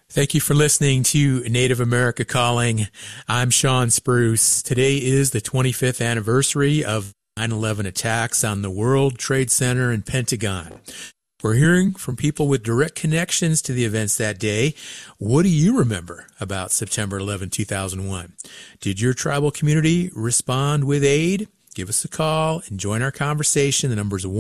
Thank you for listening to Native America Calling. I'm Sean Spruce. Today is the 25th anniversary of 9/11 attacks on the World Trade Center and Pentagon. We're hearing from people with direct connections to the events that day. What do you remember about September 11, 2001? Did your tribal community respond with aid? Give us a call and join our conversation. The number is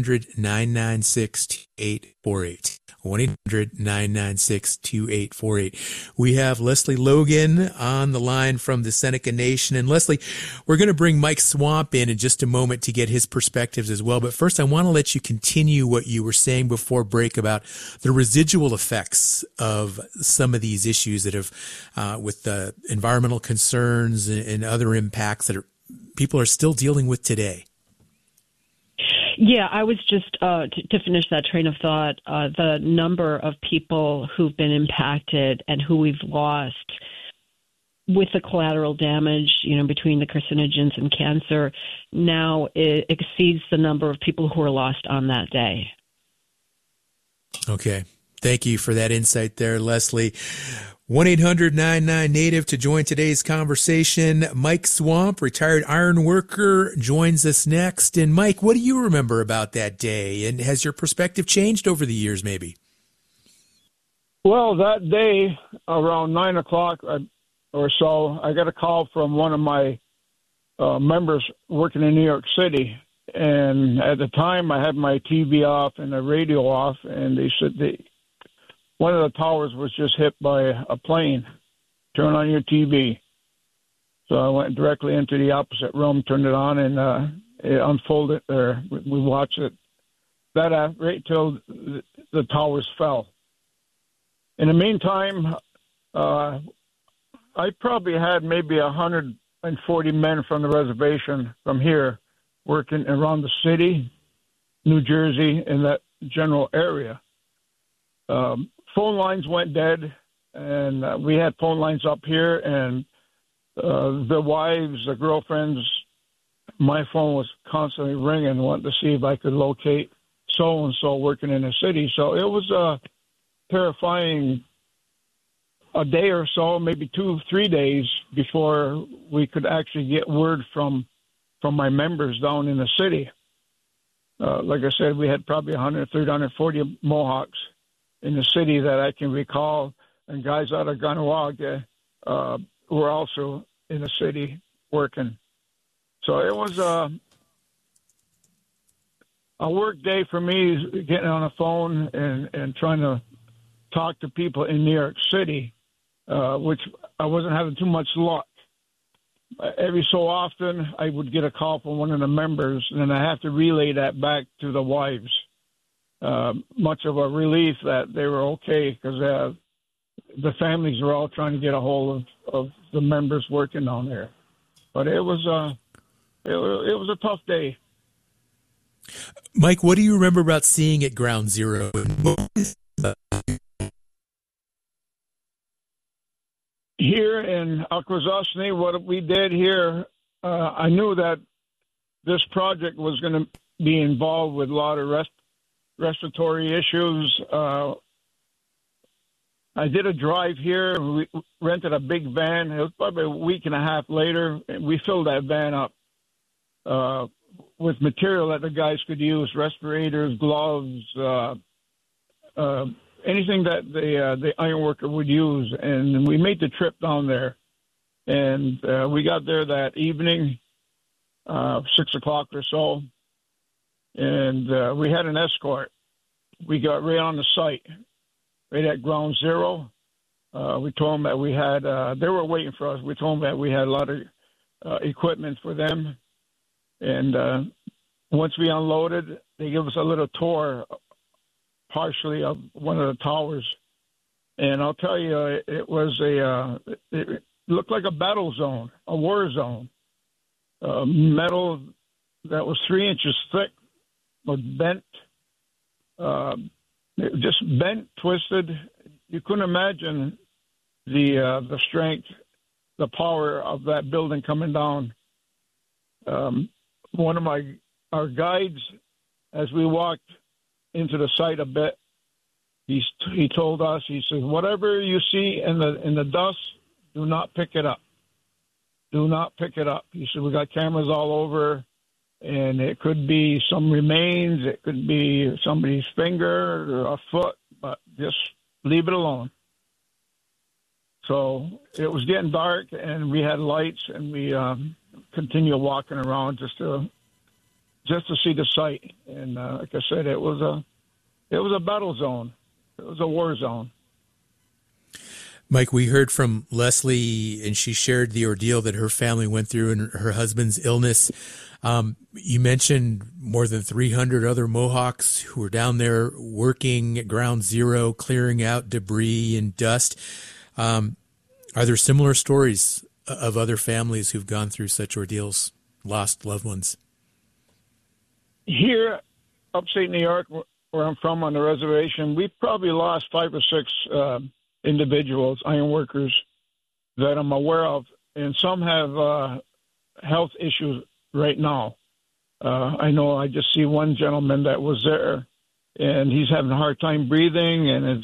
1-800-996-2848. 1-800-996-2848. We have Leslie Logan on the line from the Seneca Nation. And Leslie, we're going to bring Mike Swamp in just a moment to get his perspectives as well. But first, I want to let you continue what you were saying before break about the residual effects of some of these issues that have, with the environmental concerns and other impacts that people are still dealing with today. Yeah, I was just, to finish that train of thought, the number of people who've been impacted and who we've lost with the collateral damage, between the carcinogens and cancer, now it exceeds the number of people who were lost on that day. Okay. Thank you for that insight there, Leslie. 1-800-99-NATIVE to join today's conversation. Mike Swamp, retired iron worker, joins us next. And Mike, what do you remember about that day? And has your perspective changed over the years, maybe? Well, that day, around 9 o'clock or so, I got a call from one of my members working in New York City. And at the time, I had my TV off and the radio off, and they said one of the towers was just hit by a plane. Turn on your TV. So I went directly into the opposite room, turned it on, and it unfolded there. We watched it. That right till the towers fell. In the meantime, I probably had maybe 140 men from the reservation from here working around the city, New Jersey, in that general area. Phone lines went dead, and we had phone lines up here, and the wives, the girlfriends, my phone was constantly ringing, wanting to see if I could locate so-and-so working in the city. So it was terrifying, a day or so, maybe 2-3 days before we could actually get word from my members down in the city. Like I said, we had probably 130, 140 Mohawks in the city that I can recall, and guys out of Kahnawake were also in the city working. So it was a work day for me, getting on the phone and trying to talk to people in New York City, which I wasn't having too much luck. Every so often, I would get a call from one of the members, and then I have to relay that back to the wives. Much of a relief that they were okay, because the families were all trying to get a hold of the members working down there. But it was a tough day. Mike, what do you remember about seeing at Ground Zero? Here in Akwesasne, what we did here, I knew that this project was going to be involved with a lot of respiratory issues. I did a drive here. We rented a big van. It was probably a week and a half later, and we filled that van up with material that the guys could use: respirators, gloves, anything that the iron worker would use. And we made the trip down there, and we got there that evening, 6 o'clock or so. And we had an escort. We got right on the site, right at Ground Zero. We told them that we had, they were waiting for us. We told them that we had a lot of equipment for them. And once we unloaded, they gave us a little tour, partially of one of the towers. And I'll tell you, it was it looked like a battle zone, a war zone. Metal that was 3 inches thick, was bent, just bent, twisted. You couldn't imagine the strength, the power of that building coming down. One of our guides, as we walked into the site a bit, he told us, he said, whatever you see in the dust, do not pick it up. Do not pick it up. He said, we got cameras all over, and it could be some remains, it could be somebody's finger or a foot, but just leave it alone. So it was getting dark, and we had lights, and we continued walking around just to see the site. And like I said, it was a battle zone. It was a war zone. Mike, we heard from Leslie, and she shared the ordeal that her family went through and her husband's illness. You mentioned more than 300 other Mohawks who were down there working at Ground Zero, clearing out debris and dust. Are there similar stories of other families who've gone through such ordeals, lost loved ones? Here, upstate New York, where I'm from on the reservation, we probably lost 5 or 6 individuals, iron workers, that I'm aware of, and some have health issues right now. I know I just see one gentleman that was there, and he's having a hard time breathing, and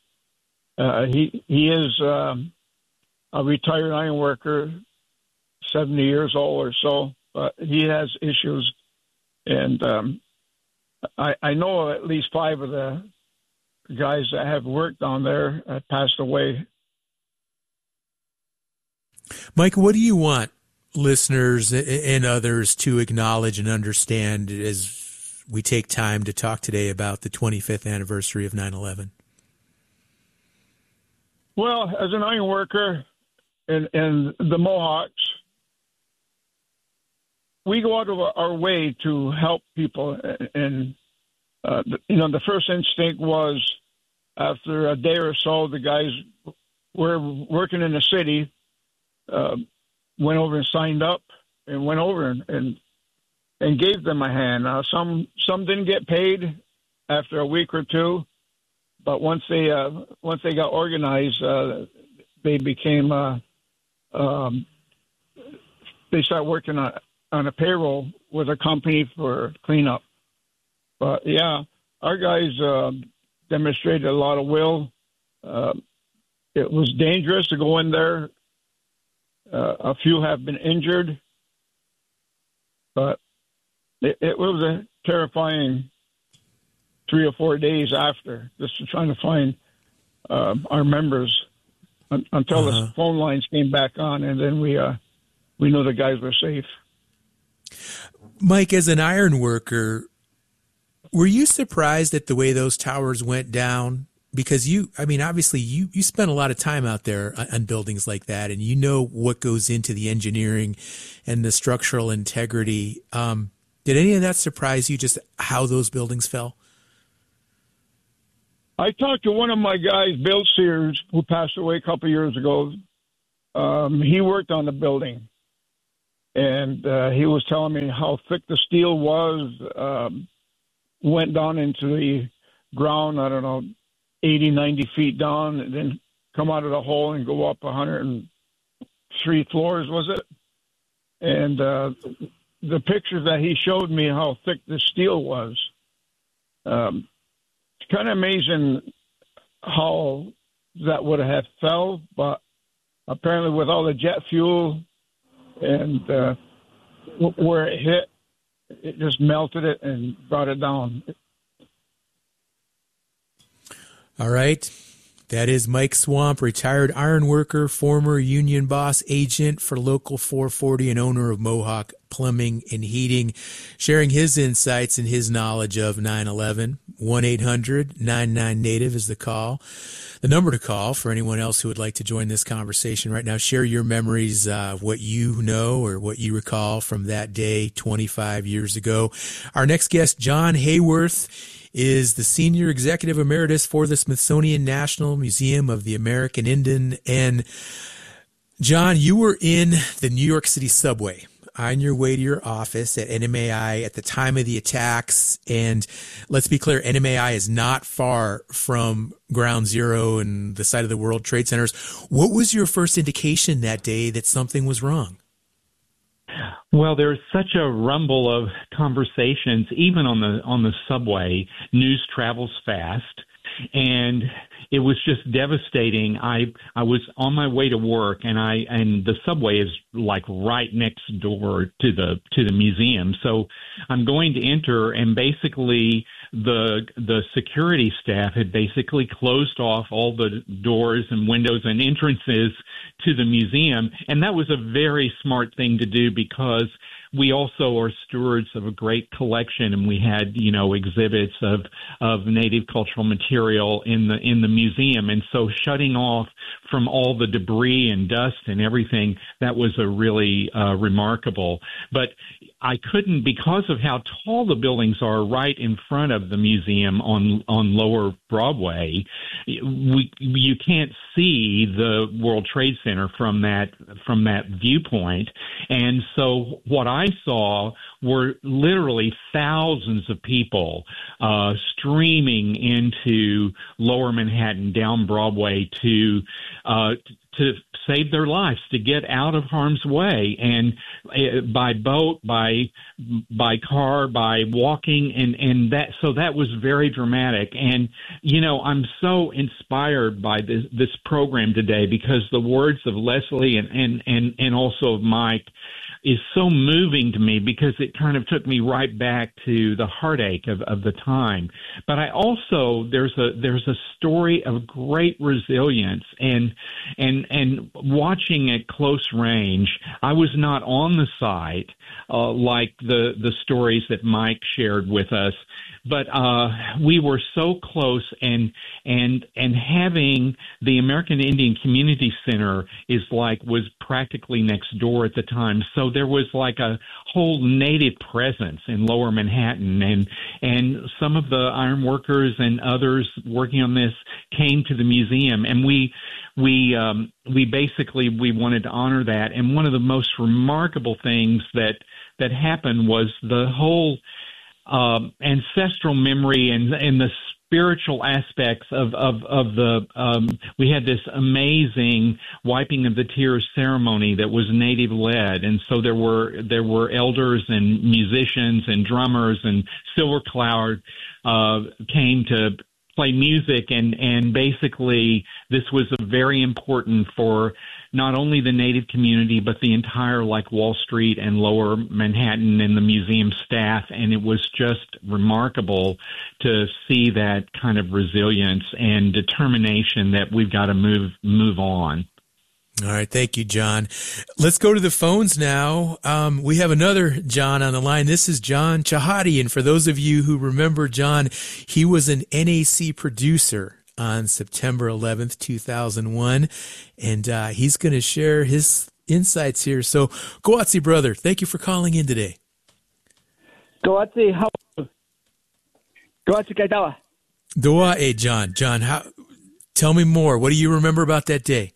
he is a retired iron worker, 70 years old or so, but he has issues, and I know at least 5 of the guys that have worked down there have passed away. Mike, what do you want listeners and others to acknowledge and understand as we take time to talk today about the 25th anniversary of 9/11? Well, as an iron worker and the Mohawks, we go out of our way to help people. And, the first instinct was after a day or so, the guys were working in the city, went over and signed up and went over and gave them a hand. Some didn't get paid after a week or two, but once they got organized, they became they started working on a payroll with a company for cleanup. But yeah, our guys demonstrated a lot of will. It was dangerous to go in there. A few have been injured, but it was a terrifying 3 or 4 days after, just trying to find our members until the phone lines came back on, and then we knew the guys were safe. Mike, as an iron worker, were you surprised at the way those towers went down? Because obviously you spent a lot of time out there on buildings like that, and you know what goes into the engineering and the structural integrity. Did any of that surprise you, just how those buildings fell? I talked to one of my guys, Bill Sears, who passed away a couple of years ago. He worked on the building, and he was telling me how thick the steel was, went down into the ground, 80, 90 feet down, and then come out of the hole and go up 103 floors, was it? And the pictures that he showed me, how thick the steel was, it's kind of amazing how that would have fell, but apparently with all the jet fuel and where it hit, it just melted it and brought it down. All right. That is Mike Swamp, retired iron worker, former union boss, agent for Local 440, and owner of Mohawk Plumbing and Heating, sharing his insights and his knowledge of 9/11. 1-800-99-NATIVE is the call. The number to call for anyone else who would like to join this conversation right now. Share your memories of what you know or what you recall from that day 25 years ago. Our next guest, John Hayworth, is the Senior Executive Emeritus for the Smithsonian National Museum of the American Indian. And John, you were in the New York City subway on your way to your office at NMAI at the time of the attacks. And let's be clear, NMAI is not far from Ground Zero and the site of the World Trade Centers. What was your first indication that day that something was wrong? Well, there's such a rumble of conversations, even on the subway. News travels fast, and it was just devastating. I was on my way to work, and the subway is like right next door to the museum. So I'm going to enter, and basically the security staff had basically closed off all the doors and windows and entrances to the museum, and that was a very smart thing to do because we also are stewards of a great collection, and we had, exhibits of native cultural material in the museum. And so shutting off from all the debris and dust and everything, that was a really remarkable. But I couldn't, because of how tall the buildings are right in front of the museum on Lower Broadway, you can't see the World Trade Center from that viewpoint. And so what I saw were literally thousands of people streaming into Lower Manhattan, down Broadway to save their lives, to get out of harm's way, and by boat, by car, by walking, and that was very dramatic. And I'm so inspired by this program today because the words of Leslie and also of Mike is so moving to me because it kind of took me right back to the heartache of the time. But I also, there's a story of great resilience and watching at close range. I was not on the site like the stories that Mike shared with us, but we were so close, and having the American Indian Community Center was practically next door at the time. So there was like a whole Native presence in Lower Manhattan, and some of the iron workers and others working on this came to the museum, and we basically wanted to honor that. And one of the most remarkable things that happened was the whole ancestral memory and the spiritual aspects of we had this amazing wiping of the tears ceremony that was native led, and so there were elders and musicians and drummers, and Silver Cloud came to play music, and basically this was very important for not only the Native community, but the entire Wall Street and Lower Manhattan and the museum staff. And it was just remarkable to see that kind of resilience and determination that we've got to move on. All right. Thank you, John. Let's go to the phones now. We have another John on the line. This is John Chahati. And for those of you who remember John, he was an NAC producer on September 11th, 2001. And he's going to share his insights here. So, Goatsi, brother, thank you for calling in today. Goatsi, how are you? Goatsi, kaitawa. Doa, John. John, tell me more. What do you remember about that day?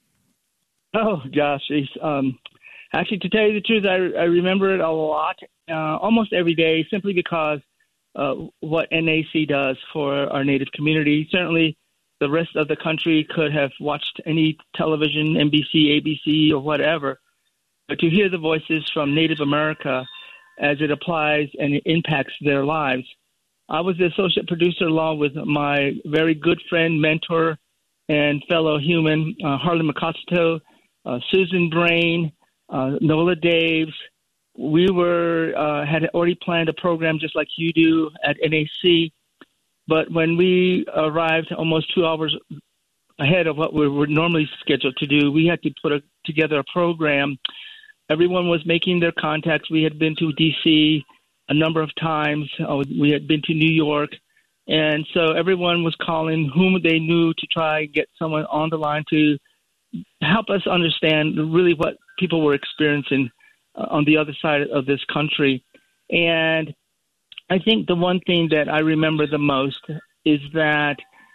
Oh, gosh. Actually, to tell you the truth, I remember it a lot, almost every day, simply because what NAC does for our Native community. Certainly, the rest of the country could have watched any television, NBC, ABC, or whatever, but to hear the voices from Native America as it applies and it impacts their lives. I was the associate producer along with my very good friend, mentor, and fellow human, Harlan Macasto, Susan Brain, Nola Daves. We had already planned a program just like you do at NAC, but when we arrived almost 2 hours ahead of what we were normally scheduled to do, we had to put together a program. Everyone was making their contacts. We had been to D.C. a number of times. We had been to New York. And so everyone was calling whom they knew to try and get someone on the line to help us understand really what people were experiencing on the other side of this country. And I think the one thing that I remember the most is that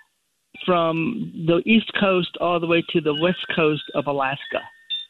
from the East Coast all the way to the West Coast of Alaska,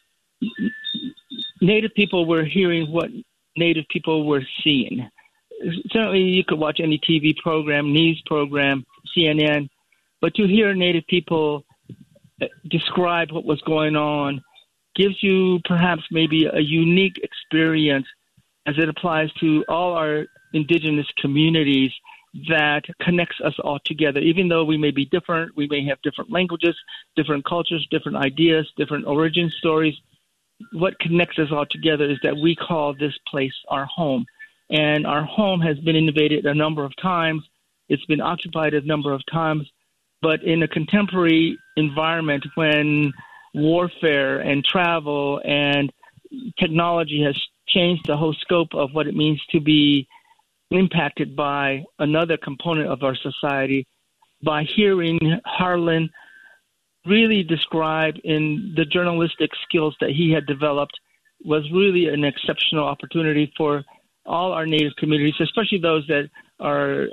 Native people were hearing what Native people were seeing. Certainly you could watch any TV program, news program, CNN, but to hear Native people describe what was going on gives you perhaps maybe a unique experience as it applies to all our indigenous communities that connects us all together. Even though we may be different, we may have different languages, different cultures, different ideas, different origin stories. What connects us all together is that we call this place our home. And our home has been invaded a number of times. It's been occupied a number of times. But in a contemporary environment, when warfare and travel and technology has changed the whole scope of what it means to be impacted by another component of our society, by hearing Harlan really describe in the journalistic skills that he had developed was really an exceptional opportunity for all our Native communities, especially those that are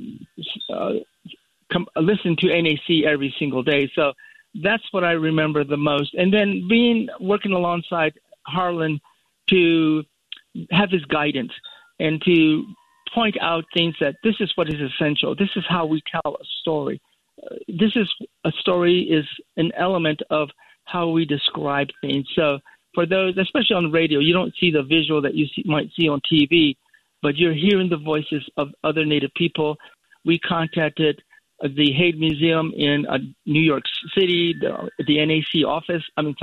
listen to NAC every single day. So that's what I remember the most. And then working alongside Harlan to have his guidance and to point out things that this is what is essential. This is how we tell a story. A story is an element of how we describe things. So for those, especially on the radio, you don't see the visual that you might see on TV, but you're hearing the voices of other Native people. We contacted the Haid Museum in New York City, the NAC office.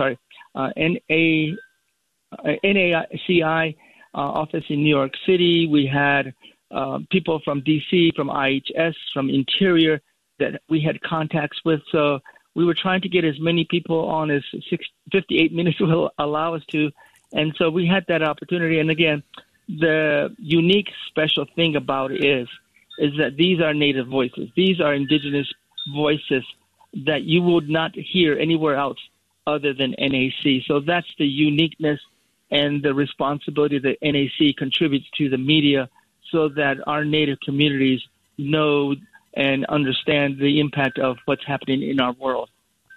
NACI office in New York City. We had people from D.C., from IHS, from Interior that we had contacts with. So we were trying to get as many people on as 58 minutes will allow us to. And so we had that opportunity. And again, the unique special thing about it is that these are Native voices. These are indigenous voices that you would not hear anywhere else other than NAC. So that's the uniqueness and the responsibility that NAC contributes to the media so that our Native communities know and understand the impact of what's happening in our world.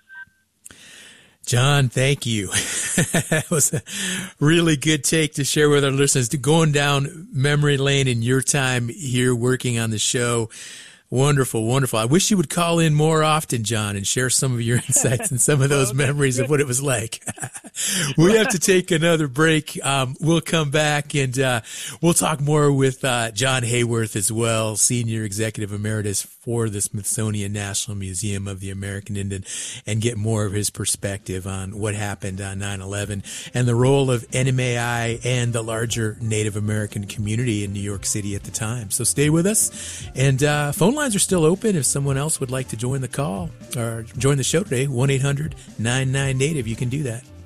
John, thank you. That was a really good take to share with our listeners. Going down memory lane in your time here working on the show. Wonderful, wonderful. I wish you would call in more often, John, and share some of your insights and some of those memories of what it was like. We have to take another break. We'll come back and we'll talk more with John Hayworth as well, Senior Executive Emeritus for the Smithsonian National Museum of the American Indian, and get more of his perspective on what happened on 9/11 and the role of NMAI and the larger Native American community in New York City at the time. So stay with us, and phone lines are still open if someone else would like to join the call or join the show today. 1-800-99-NATIVE. You can do that.